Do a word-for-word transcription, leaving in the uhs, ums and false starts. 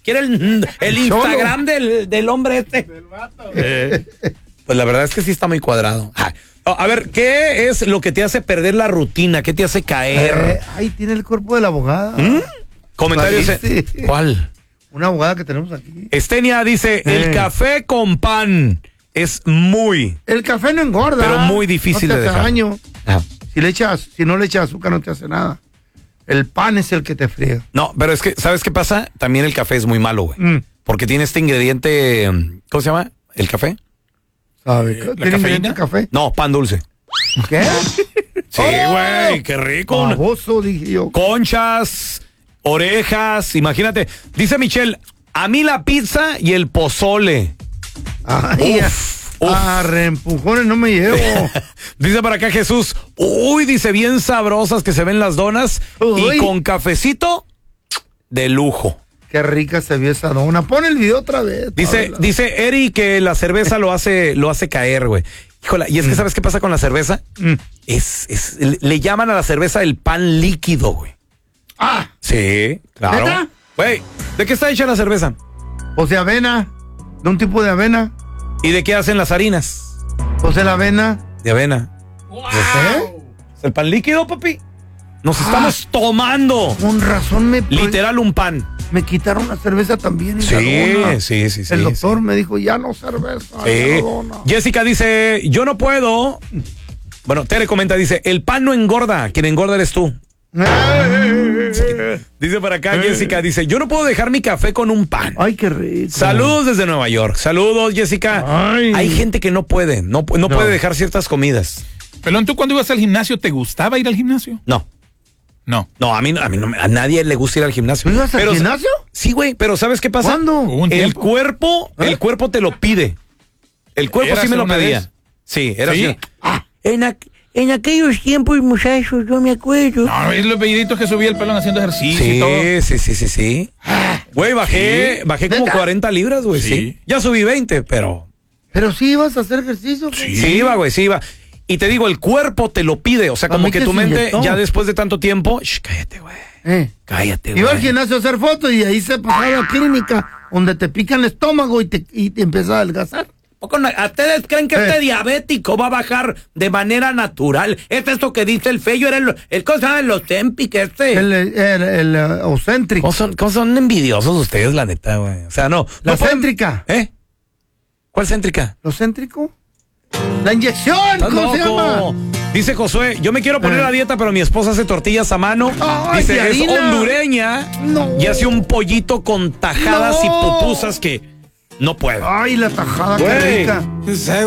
quiere el, el Instagram del, del hombre este. Del vato. Eh, pues la verdad es que sí está muy cuadrado. Ay. A ver, ¿qué es lo que te hace perder la rutina? ¿Qué te hace caer? Eh, ahí tiene el cuerpo de la abogada. ¿Mm? Comentarios. Sí. ¿Cuál? Una abogada que tenemos aquí. Estenia dice, eh. el café con pan es muy... El café no engorda. Pero muy difícil no te de hace dejar. daño. Ah. Si le echas, si no le echas azúcar no te hace nada. El pan es el que te friega. No, pero es que, ¿sabes qué pasa? También el café es muy malo, güey. Mm. Porque tiene este ingrediente, ¿cómo se llama? ¿El café? ¿Sabe? ¿Tiene ingrediente café? No, pan dulce. ¿Qué? Sí, güey, oh, qué rico. Baboso, dije yo. Conchas, orejas, imagínate. Dice Michelle, a mí la pizza y el pozole. Ay, uf, uf. A reempujones no me llevo. Dice para acá Jesús, uy, dice bien sabrosas que se ven las donas. Uy. Y con cafecito de lujo. Qué rica se vio esa dona. Pon el video otra vez. Dice, Pablo. dice Eri que la cerveza lo hace, lo hace caer, güey. Híjole, y es que mm. ¿sabes qué pasa con la cerveza? Mm. Es, es, le llaman a la cerveza el pan líquido, güey. Ah. Sí, claro. ¿Neta? Güey, ¿de qué está hecha la cerveza? Pues de avena, de un tipo de avena. ¿Y de qué hacen las harinas? Pues de la avena. De avena. Wow. ¿Eh? ¿Es el pan líquido, papi? Nos ah, estamos tomando. Con razón me... Literal un pan. Me quitaron la cerveza también. Sí, sí, sí, sí. El doctor sí. me dijo, ya no cerveza. Sí. No Jessica dice, yo no puedo. Bueno, Tere comenta, dice, el pan no engorda, quien engorda eres tú. Sí. Dice para acá Jessica, dice, yo no puedo dejar mi café con un pan. Ay, qué rico. Saludos desde Nueva York. Saludos, Jessica. Ay. Hay gente que no puede, no, no, no puede dejar ciertas comidas. Pelón, ¿tú cuando ibas al gimnasio te gustaba ir al gimnasio? No. No. No, a mí, a mí no, a nadie le gusta ir al gimnasio. ¿Tú ibas al pero, gimnasio? Sí, güey, pero ¿sabes qué pasa? ¿Cuándo? El cuerpo, ¿Eh? el cuerpo te lo pide. El cuerpo sí me lo pedía. Sí, era ¿Sí? así. Ah, en, a, en aquellos tiempos, muchachos, yo me acuerdo. No, es los videitos que subía el Pelón haciendo ejercicio sí, y todo. Sí, sí, sí, sí. Güey, bajé, ¿Sí? bajé como cuarenta libras, güey, sí. sí. Ya subí veinte, pero... Pero sí ibas a hacer ejercicio. Sí, sí iba, güey, sí iba. Y te digo, el cuerpo te lo pide. O sea, como que tu mente, inyectó? ya después de tanto tiempo... Shh, cállate, güey. Eh. Cállate, güey. Iba al gimnasio a hacer fotos y ahí se pasaba a la clínica donde te pican el estómago y te, y te empieza a adelgazar. ¿Ustedes creen que eh. este diabético va a bajar de manera natural? ¿Es esto que dice el feyo? ¿Era el, el cosa de los Ozempic este? El, el, el, el uh, Ozempic. ¿Cómo son, ¿Cómo son envidiosos ustedes, la neta, güey? O sea, no. La no céntrica. ¿Eh? ¿Cuál céntrica? ¿Lo céntrico? La inyección, ¿cómo loco? se llama? Dice Josué, yo me quiero poner eh. a dieta, pero mi esposa hace tortillas a mano. Ay, dice, es hondureña no. y hace un pollito con tajadas no. y pupusas que no puedo. Ay, la tajada, qué rica.